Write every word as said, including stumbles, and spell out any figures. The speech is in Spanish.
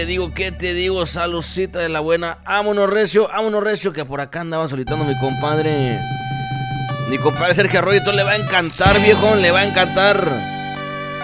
Te digo, ¿qué te digo? Saludcita de la buena. Vámonos recio, vámonos recio, que por acá andaba solicitando mi compadre. Mi compadre Sergio Arroyo, le va a encantar, viejo, le va a encantar.